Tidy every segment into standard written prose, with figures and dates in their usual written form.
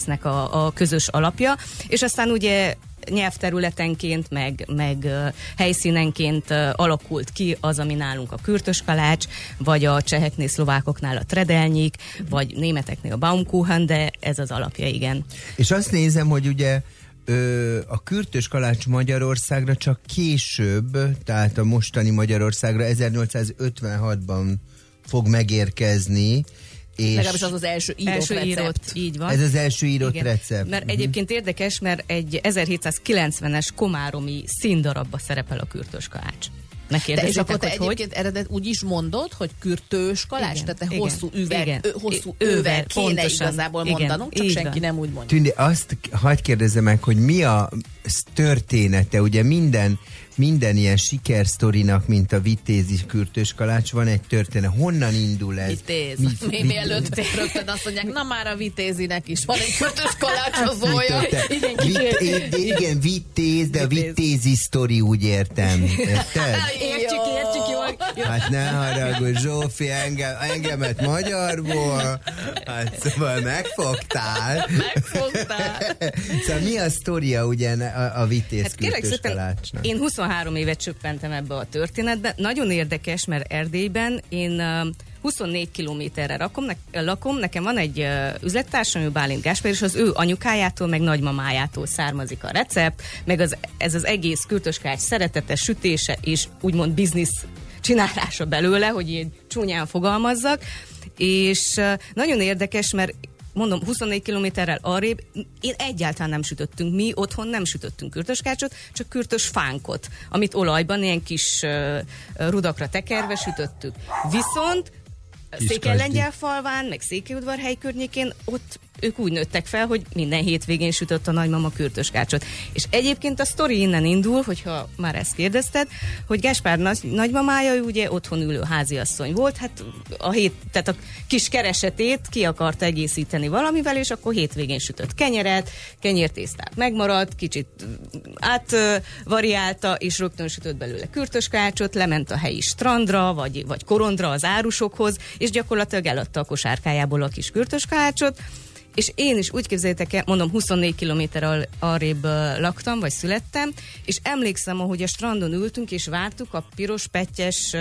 egésznek a közös alapja, és aztán ugye nyelvterületenként, meg helyszínenként alakult ki az, ami nálunk a kürtöskalács, vagy a cseheknél, szlovákoknál a tredelnyik, vagy németeknél a Baumkuchen, de ez az alapja, igen. És azt nézem, hogy ugye a kürtöskalács Magyarországra csak később, tehát a mostani Magyarországra 1856-ban fog megérkezni, és legalábbis az első írott recept. Így van. Ez az első írott recept. Mert egyébként érdekes, mert egy 1790-es komáromi színdarabba szerepel a kürtöskalács. És akkor te egyébként eredet úgy is mondod, hogy kürtős kalács, tehát te hosszú üveg, hosszú ővel kéne igazából mondanunk, csak senki nem úgy mondja. Tündi, azt hadd kérdezzem meg, hogy mi a története, ugye minden ilyen sikersztorinak, mint a vitézi kürtös kalács, van egy történet. Honnan indul ez? Vitéz. Mielőtt rögtön azt mondják, na már a vitézinek is van egy kürtös kalácsozója. Igen, vitéz, de a vitézi sztori, úgy értem. Érted? Értjük jól. Hát ne haragudj, Zsófi, engemet magyarból, hát szóval megfogtál. Szóval mi a sztoria ugye a vitéz kürtös kalácsnak? Én 23 évet csöppentem ebbe a történetbe. Nagyon érdekes, mert Erdélyben én 24 kilométerre lakom, nekem van egy üzlettársam, Bálint Gáspár, és az ő anyukájától, meg nagymamájától származik a recept, meg ez az egész kürtöskalács szeretete, sütése és úgymond biznisz csinálása belőle, hogy én csúnyán fogalmazzak, és nagyon érdekes, mert mondom, 24 kilométerrel arrébb én egyáltalán nem sütöttünk. Mi otthon nem sütöttünk kürtöskácsot, csak kürtös fánkot, amit olajban ilyen kis rudakra tekerve sütöttük. Viszont Székelylengyelfalván, meg Székelyudvarhely környékén ott ők úgy nőttek fel, hogy minden hétvégén sütött a nagymama kürtöskácsot. És egyébként a sztori innen indul, hogyha már ezt kérdezted, hogy Gáspár nagymamája, ő ugye otthon ülő háziasszony volt, hát tehát a kis keresetét ki akarta egészíteni valamivel, és akkor hétvégén sütött kenyeret, kenyértésztát megmaradt, kicsit átvariálta, és rögtön sütött belőle kürtöskácsot, lement a helyi strandra, vagy korondra az árusokhoz, és gyakorlatilag eladta a kosárkájából a kis kürtöskácsot. És én is úgy képzeljétek el, mondom, 24 kilométer arrébb laktam, vagy születtem, és emlékszem, ahogy a strandon ültünk, és vártuk a piros pettyes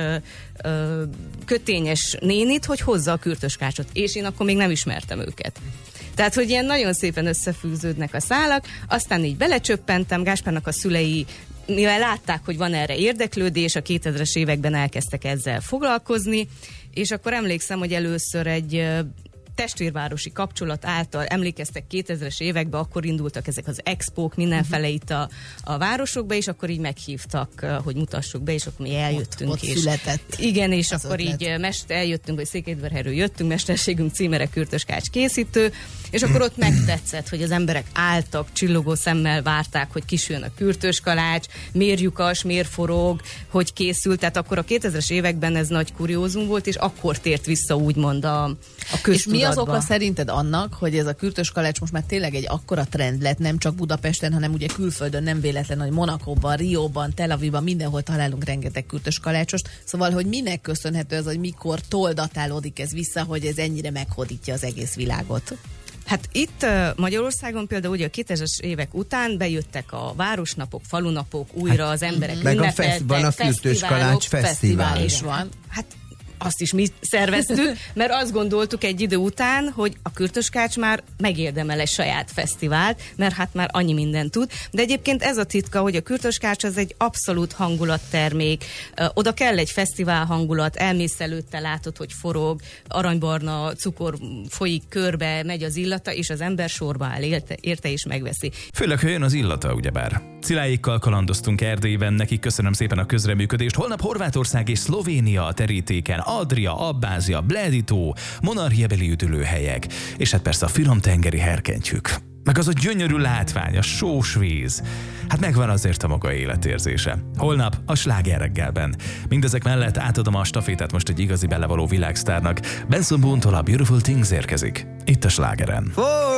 kötényes nénit, hogy hozza a kürtöskácsot, és én akkor még nem ismertem őket. Tehát, hogy ilyen nagyon szépen összefűződnek a szálak, aztán így belecsöppentem, Gáspárnak a szülei, mivel látták, hogy van erre érdeklődés, a 2000-es években elkezdtek ezzel foglalkozni, és akkor emlékszem, hogy először egy testvérvárosi kapcsolat által emlékeztek 2000-es években, akkor indultak ezek az expók mindenfele itt a városokba, és akkor így meghívtak, hogy mutassuk be, és akkor mi eljöttünk. Ott született. Igen, és akkor ötlet. Így eljöttünk, hogy Székelyudvarhelyről jöttünk, mesterségünk címere kürtöskács készítő, és akkor ott megtetszett, hogy az emberek álltak, csillogó szemmel várták, hogy kisüljön a kürtöskalács, miért lyukas, miért forog, hogy készült, tehát akkor a 2000-es években ez nagy kuriózum volt, és akkor tért vissza úgymond a köztudatba. És mi az oka szerinted annak, hogy ez a kürtöskalács most már tényleg egy akkora trend lett, nem csak Budapesten, hanem ugye külföldön, nem véletlen, hogy Monakóban, Rióban, Tel Avivban, mindenhol találunk rengeteg kürtöskalácsost. Szóval, hogy minek köszönhető az, hogy mikor datálódik ez vissza, hogy ez ennyire meghódítja az egész világot? Hát itt Magyarországon például ugye a 2000-es évek után bejöttek a városnapok, falunapok, újra az emberek ünnepeltek, van a kürtöskalács fesztivál is van. Hát azt is mi szerveztük, mert azt gondoltuk egy idő után, hogy a kürtöskács már megérdemel egy saját fesztivált, mert hát már annyi mindent tud. De egyébként ez a titka, hogy a kürtöskács az egy abszolút hangulattermék. Oda kell egy fesztivál hangulat, elmész előtte, látod, hogy forog, aranybarna cukor folyik körbe, megy az illata, és az ember sorba áll érte és megveszi. Főleg, ha jön az illata, ugyebár. Sziláikkal kalandoztunk Erdélyben, nekik köszönöm szépen a közreműködést. Holnap Horvátország és Szlovénia a terítéken, Adria, Abbázia, Bledito, monarchiabeli üdülőhelyek, és hát persze a finomtengeri herkentyűk. Meg az a gyönyörű látvány, a sós víz. Hát megvan azért a maga életérzése. Holnap a Sláger reggelben. Mindezek mellett átadom a stafétát most egy igazi belevaló világsztárnak. Benson Boone-tól a Beautiful Things érkezik. Itt a Slágeren.